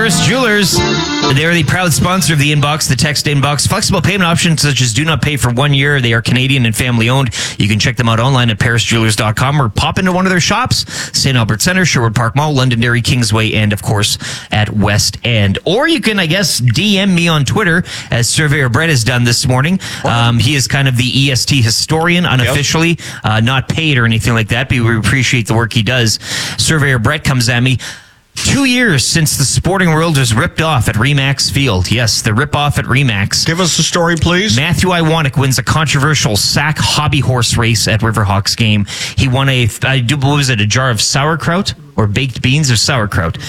Paris Jewelers. They are the proud sponsor of the Inbox, the text Inbox. Flexible payment options such as do not pay for 1 year. They are Canadian and family owned. You can check them out online at parisjewelers.com or pop into one of their shops. St. Albert Centre, Sherwood Park Mall, Londonderry, Kingsway, and of course at West End. Or you can, I guess, DM me on Twitter as Surveyor Brett has done this morning. He is kind of the EST historian unofficially, not paid or anything like that, but we appreciate the work he does. Surveyor Brett comes at me. 2 years since the sporting world was ripped off at Remax Field. Yes, the rip-off at Remax. Give us the story, please. Matthew Iwanek wins a controversial sack hobby horse race at Riverhawks game. He won a jar of sauerkraut or baked beans of sauerkraut.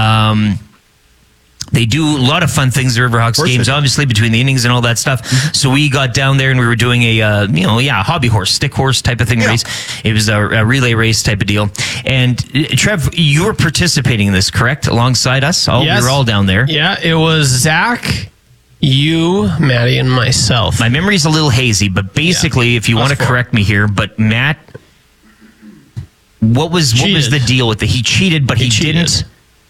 They do a lot of fun things at Riverhawks games, obviously, between the innings and all that stuff. Mm-hmm. So we got down there and we were doing a, hobby horse, stick horse type of thing race. It was a relay race type of deal. And Trev, you were participating in this, correct? Alongside us? Yes. We were all down there. Yeah, it was Zach, you, Maddie, and myself. My memory's a little hazy, but basically, if you want to correct me here, but Matt, what was the deal with he cheated, but he didn't?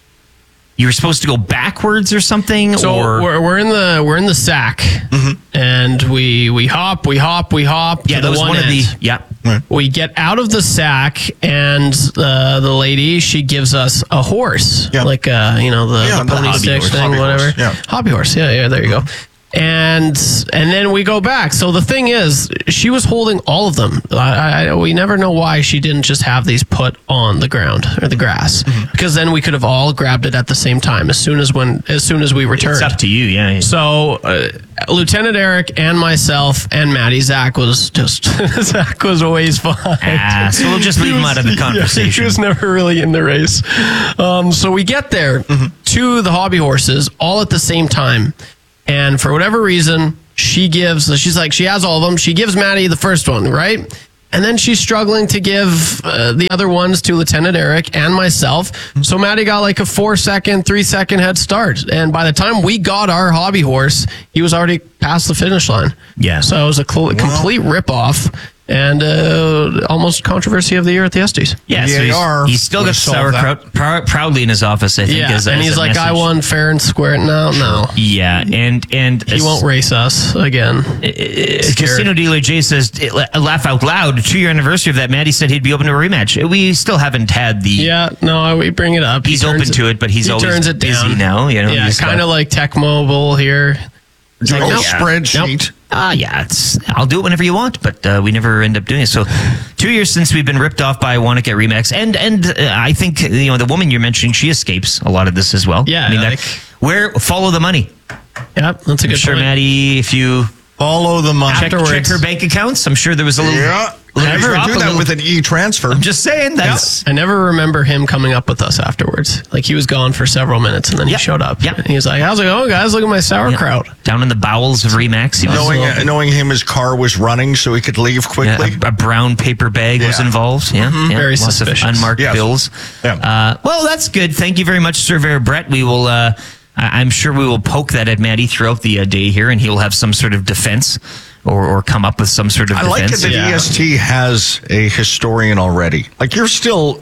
You were supposed to go backwards or something? So we're in the sack, and we hop. Yeah, that was one of the. Yeah, we get out of the sack, and the lady, she gives us a horse, like the pony stick thing, whatever. Hobby horse. Yeah. There you go. And then we go back. So the thing is, she was holding all of them. We never know why she didn't just have these put on the ground or the grass, because then we could have all grabbed it at the same time as soon as we returned. It's up to you, yeah. So Lieutenant Eric and myself and Maddie, Zach was always behind. So we'll just leave him out of the conversation. He was never really in the race. So we get there to the hobby horses all at the same time. And for whatever reason, she has all of them. She gives Maddie the first one, right? And then she's struggling to give the other ones to Lieutenant Eric and myself. So Maddie got like a 4-second, 3-second head start. And by the time we got our hobby horse, he was already past the finish line. Yeah. So it was a complete rip-off. And almost controversy of the year at the Estes. Yeah, so he's still got sauerkraut proudly in in his office, I think. Yeah, and he's like, I won fair and square. No. Yeah, and he won't race us again. Casino Dealer Jay says, laugh out loud, 2-year anniversary of that, Maddie said he'd be open to a rematch. We still haven't had the... Yeah, no, we bring it up. He's open to it, but he's always busy now. Yeah, kind of like Tech Mobile here. Spreadsheet. I'll do it whenever you want, but we never end up doing it. So 2 years since we've been ripped off by Iwanek at Remax, and I think the woman you're mentioning, she escapes a lot of this as well. Yeah, I mean, follow the money. Yep, that's a good point. Maddie, if you follow the money, check her bank accounts. I'm sure there was a little. Yeah. I never do that with an e-transfer. I'm just saying I never remember him coming up with us afterwards. Like, he was gone for several minutes and then he showed up. Yeah. And he was like, how's it going, guys? Look at my sauerkraut. Down in the bowels of Remax. Knowing him, his car was running so he could leave quickly. A brown paper bag was involved. Yeah. Very Lots suspicious. of unmarked bills. Yeah. Well, that's good. Thank you very much, Surveyor Brett. We will... I'm sure we will poke that at Maddie throughout the day here, and he'll have some sort of defense or come up with some sort of defense. I like it that EST has a historian already. Like, you're still,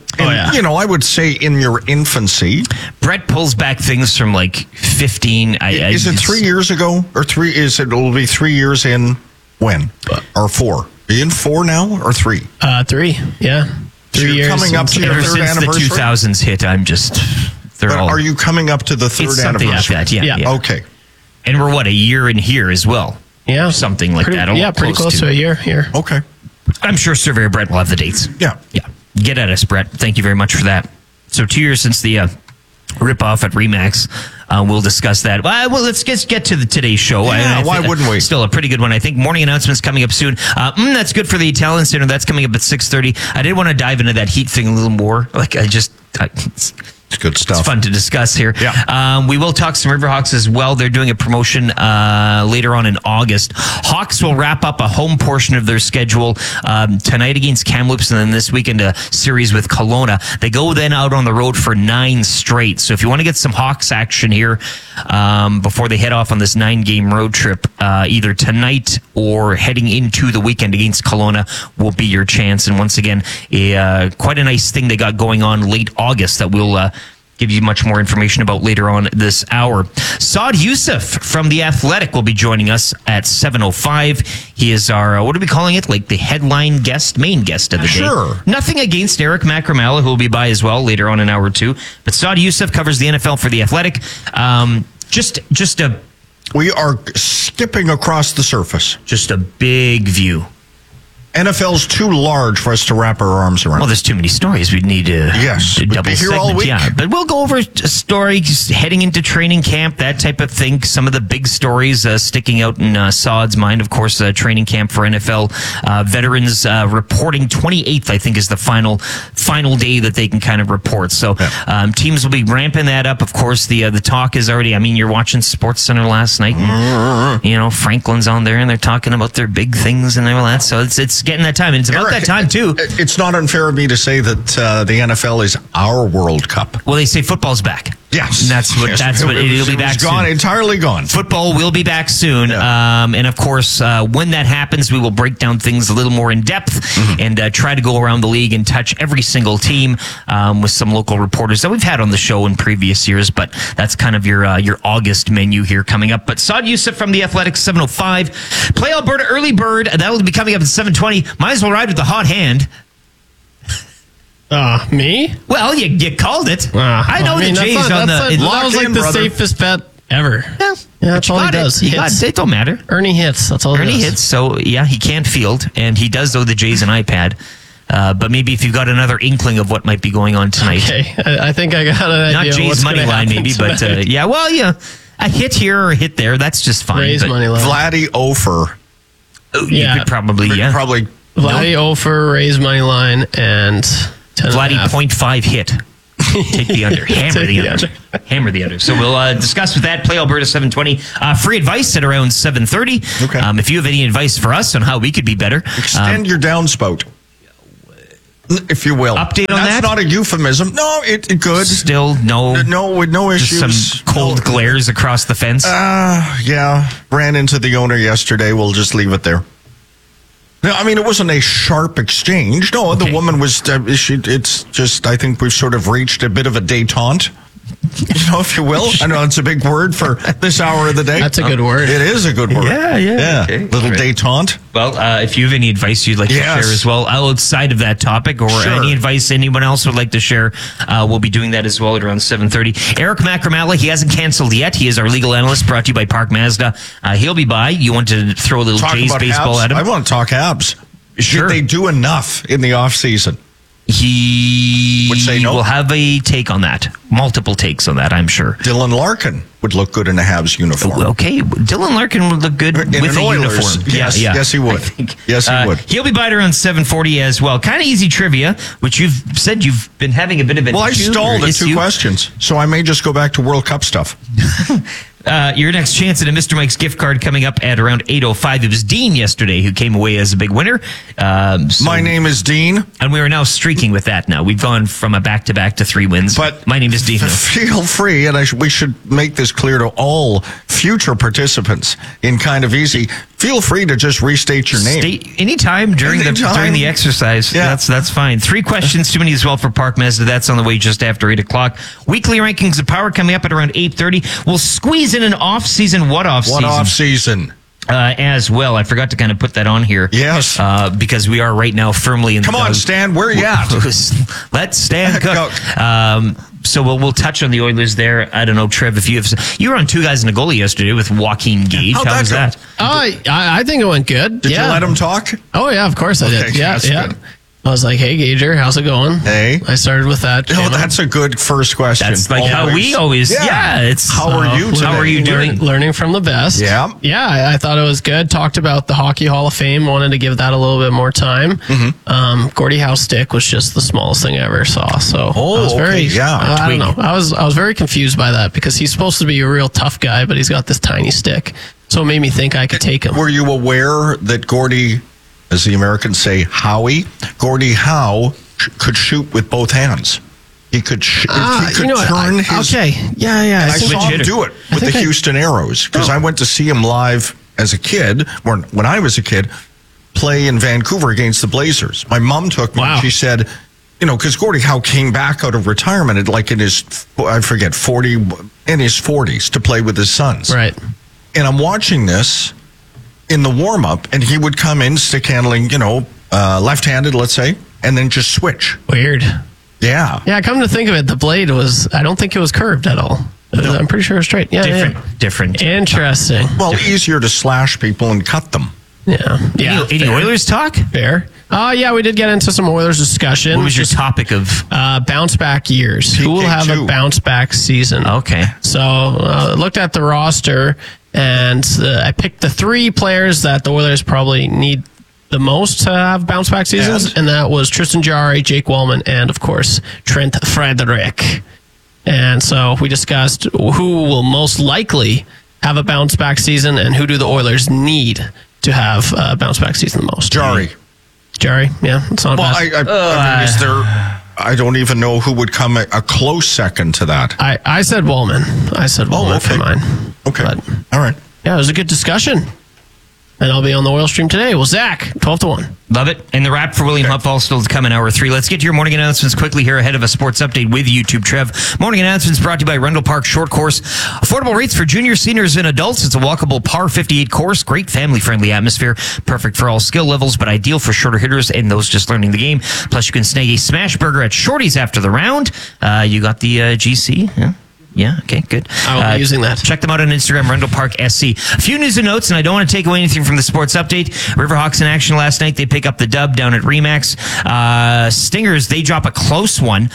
I would say in your infancy. Brett pulls back things from like 15. Is it 3 years ago? Or it'll be 3 years in when? Or 4? Are you in 4 now or 3? 3, yeah. 3 years. Coming up to your third anniversary? Since the 2000s hit, I'm just... Are you coming up to the third anniversary? Like that, yeah. Okay. And we're a year in here as well. Yeah. Something like that. Yeah, pretty close to a year here. Okay. I'm sure Surveyor Brett will have the dates. Yeah. Yeah. Get at us, Brett. Thank you very much for that. So 2 years since the rip-off at Remax. We'll discuss that. Well, let's get to today's show. Yeah, why wouldn't we? Still a pretty good one, I think. Morning announcements coming up soon. That's good for the Italian Center. That's coming up at 6:30. I did want to dive into that heat thing a little more. It's good stuff. It's fun to discuss here. Yeah. We will talk some Riverhawks as well. They're doing a promotion later on in August. Hawks will wrap up a home portion of their schedule tonight against Kamloops, and then this weekend a series with Kelowna. They go then out on the road for 9 straight. So if you want to get some Hawks action here before they head off on this 9-game road trip, either tonight or heading into the weekend against Kelowna will be your chance. And once again, quite a nice thing they got going on late August that we'll give you much more information about later on this hour. Saad Youssef from The Athletic will be joining us at 7:05. He is our, what are we calling it? Like the headline guest, main guest of the day. Sure. Nothing against Eric Macramala, who will be by as well later on in hour 2. But Saad Youssef covers the NFL for The Athletic. We are skipping across the surface. Just a big view. NFL's too large for us to wrap our arms around. Well, there's too many stories. We'd need to we'd double be here segment. all week. Yeah, but we'll go over stories heading into training camp, that type of thing. Some of the big stories sticking out in Saad's mind. Of course, training camp for NFL veterans reporting 28th, I think, is the final day that they can kind of report. So teams will be ramping that up. Of course, the talk is already. I mean, you're watching SportsCenter last night. And, Franklin's on there, and they're talking about their big things and all that. So it's getting that time, and it's about Eric, that time too. It's not unfair of me to say that the NFL is our World Cup. Well, they say football's back. Yes, and that's what it'll be back gone, soon. Entirely gone. Football will be back soon, and of course, when that happens, we will break down things a little more in depth and try to go around the league and touch every single team with some local reporters that we've had on the show in previous years. But that's kind of your August menu here coming up. But Saad Youssef from The Athletic, 7:05. Play Alberta Early Bird. That'll be coming up at 7:20. Might as well ride with the hot hand. Me? Well, you called it. I know the Jays on the. That was like the safest bet ever. Yeah, that's all he does. It don't matter. Ernie hits. That's all he does. Ernie hits. So yeah, he can't field, and he does owe the Jays an iPad. But maybe if you've got another inkling of what might be going on tonight. Okay, I think I got an idea. Not Jays money line, maybe, but a hit here or a hit there. That's just fine. Raise money line. Vladdy Ofer. You could probably Vladdy Ofer, raise money line, and Vladdy 0.5 hit. Take the under. Hammer the under. Hammer the under. So we'll discuss with that. Play Alberta 7:20. Free advice at around 7:30. Okay. If you have any advice for us on how we could be better, extend your downspout, if you will. Update on that. That's not a euphemism. No, it good. Still no issues. Just some cold glares across the fence. Ran into the owner yesterday. We'll just leave it there. No, I mean, it wasn't a sharp exchange. No, Okay. The woman was. It's just. I think we've sort of reached a bit of a détente. If you will. I know it's a big word for this hour of the day. That's a good word. It is a good word. Yeah. Okay. Little détente. Well, if you have any advice you'd like to share as well outside of that topic, or any advice anyone else would like to share, we'll be doing that as well at around 7:30. Eric Macramala, he hasn't canceled yet. He is our legal analyst, brought to you by Park Mazda. He'll be by. You want to throw a little Jays baseball Habs. at him? I want to talk Habs. Sure. Did they do enough in the offseason? He would say no. will have a take on that. Multiple takes on that, I'm sure. Dylan Larkin would look good in a Habs uniform. Okay, Dylan Larkin would look good with a uniform. Yes, yes, he would. Yes, he would. He'll be by at around 7:40 as well. Kind of easy trivia, which you've said you've been having a bit of an I stalled at 2 questions, so I may just go back to World Cup stuff. Your next chance at a Mr. Mike's gift card coming up at around 8:05. It was Dean yesterday who came away as a big winner. My name is Dean. And we are now streaking with that now. We've gone from a back-to-back to 3 wins. But my name is Dean. Feel free, and we should make this clear to all future participants in Kind of Easy. Feel free to just restate your name. Anytime during the exercise. Yeah. That's fine. 3 questions too many as well for Park Mazda. That's on the way just after 8 o'clock. Weekly rankings of power coming up at around 8:30. We'll squeeze in an off-season off-season as well. I forgot to kind of put that on here. Yes. Because we are right now firmly in Come on, Stan, where are you at? Let Stan cook. So we'll touch on the Oilers there. I don't know, Trev, if you were on 2 Guys in a Goalie yesterday with Joaquin Gage. How was that? I think it went good. Did you let him talk? Oh, yeah, of course I did. Yeah. Good. I was like, hey, Gager, how's it going? Hey. I started with that. Oh, that's a good first question. That's like how we always, it's how are you today? How are you doing? Learning from the best. Yeah. Yeah, I thought it was good. Talked about the Hockey Hall of Fame. Wanted to give that a little bit more time. Gordie Howe's stick was just the smallest thing I ever saw. So I was very, I don't know. I was very confused by that because he's supposed to be a real tough guy, but he's got this tiny stick. So it made me think I could take him. Were you aware that Gordie, as the Americans say, Gordie Howe could shoot with both hands? He could turn his... Okay, yeah. I saw him do it with the Houston Aeros because I went to see him live as a kid, when I was a kid, play in Vancouver against the Blazers. My mom took me and she said, because Gordie Howe came back out of retirement in his 40s to play with his sons. Right. And I'm watching this in the warm-up, and he would come in stick handling, left-handed, let's say, and then just switch. Weird. Yeah. Yeah, come to think of it, the blade I don't think it was curved at all. No. I'm pretty sure it was straight. Yeah, Different. Interesting. Well, easier to slash people and cut them. Yeah. Any Oilers talk? Fair. Yeah, we did get into some Oilers discussion. What was your topic of? Bounce back years. PK2. Who will have a bounce back season? Okay. So looked at the roster, and I picked the 3 players that the Oilers probably need the most to have bounce back seasons, and that was Tristan Jarry, Jake Wallman, and of course Trent Frederic. And so we discussed who will most likely have a bounce back season, and who do the Oilers need to have a bounce back season the most. Jarry, yeah, it's not bad. I mean, is there? I don't even know who would come a close second to that. I said Wallman. For mine. Okay. But, all right. yeah, it was a good discussion. And I'll be on the Oil Stream today. Well, Zach, 12-1. Love it. And the wrap for William Hupfall still to come in hour 3. Let's get to your morning announcements quickly here ahead of a sports update with YouTube Trev. Morning announcements brought to you by Rundle Park Short Course. Affordable rates for juniors, seniors, and adults. It's a walkable par 58 course. Great family-friendly atmosphere. Perfect for all skill levels, but ideal for shorter hitters and those just learning the game. Plus, you can snag a smash burger at Shorty's after the round. You got the GC, yeah? Yeah, okay, good. I will be using that. Check them out on Instagram, Rundle Park SC. A few news and notes, and I don't want to take away anything from the sports update. Riverhawks in action last night. They pick up the dub down at Remax. Stingers, they drop a close one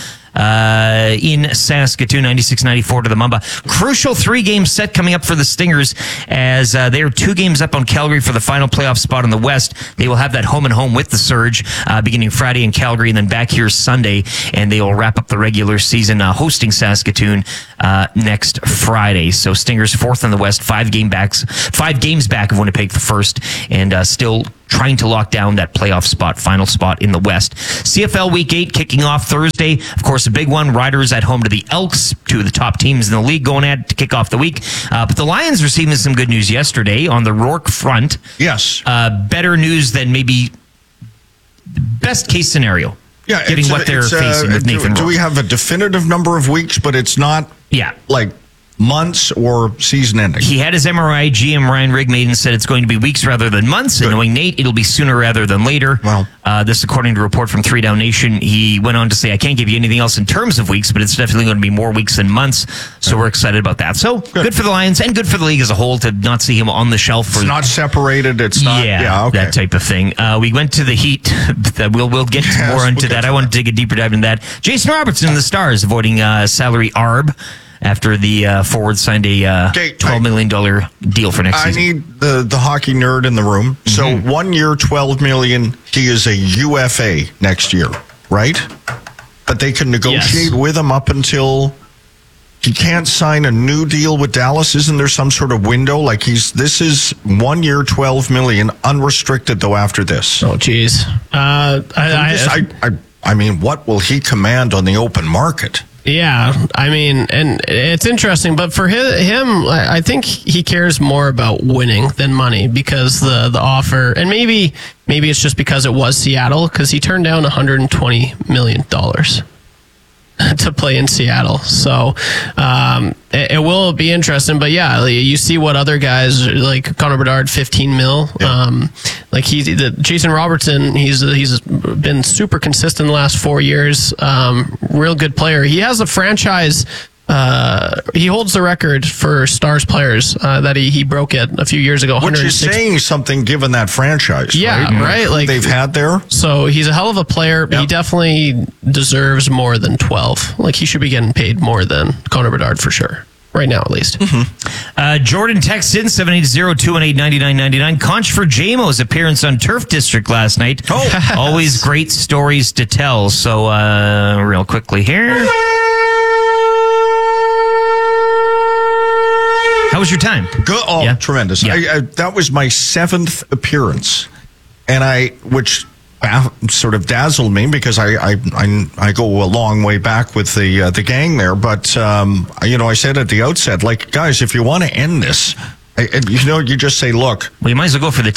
in Saskatoon, 96-94 to the Mamba. Crucial 3-game set coming up for the Stingers as they are 2 games up on Calgary for the final playoff spot in the West. They will have that home and home with the Surge beginning Friday in Calgary and then back here Sunday, and they will wrap up the regular season hosting Saskatoon next Friday. So Stingers 4th in the West, 5 games back of Winnipeg for first, and still trying to lock down that playoff spot, final spot in the West. CFL Week 8 kicking off Thursday. Of course, a big one. Riders at home to the Elks, 2 of the top teams in the league going at to kick off the week. But the Lions receiving some good news yesterday on the Rourke front. Yes. Better news than maybe best case scenario. Yeah, given what they're facing with Nathan Rourke. Do we have a definitive number of weeks, but it's not like months or season ending? He had his MRI. GM Ryan Rigmaiden said it's going to be weeks rather than months. Good. And knowing Nate, it'll be sooner rather than later. Wow. This according to a report from 3 Down Nation. He went on to say, I can't give you anything else in terms of weeks, but it's definitely going to be more weeks than months. So we're excited about that. So good for the Lions and good for the league as a whole to not see him on the shelf. It's not separated. It's not. Yeah, okay. That type of thing. We went to the Heat. We'll get more into that. I want to take a deeper dive into that. Jason Robertson and the Stars avoiding salary arb after the forward signed a $12 million deal for next season. I need the hockey nerd in the room. Mm-hmm. So 1 year, $12 million. He is a UFA next year, right? But they can negotiate with him up until he can't sign a new deal with Dallas. Isn't there some sort of window? Like this is 1 year, $12 million, unrestricted though after this. Oh, geez. I mean, what will he command on the open market? Yeah, I mean, and it's interesting, but for him, I think he cares more about winning than money because the offer, and maybe it's just because it was Seattle, because he turned down $120 million to play in Seattle. So it will be interesting. But yeah, you see what other guys like Connor Bedard, $15 million. Yeah. Jason Robertson, he's been super consistent the last 4 years. Real good player. He has a franchise. He holds the record for Stars players that he broke it a few years ago. Which is saying something given that franchise. Yeah, right. Like they've had there. So he's a hell of a player. But he definitely deserves more than 12. Like he should be getting paid more than Connor Bedard for sure. Right now, at least. Mm-hmm. Jordan texts in 780-218-9999. Conch for JMO's appearance on Turf District last night. Oh, always great stories to tell. So, real quickly here. How was your time? Good. Oh, yeah. Tremendous. Yeah. That was my 7th appearance, and which sort of dazzled me because I go a long way back with the gang there. But I said at the outset, like, guys, if you want to end this, you just say, look. Well, you might as well go for the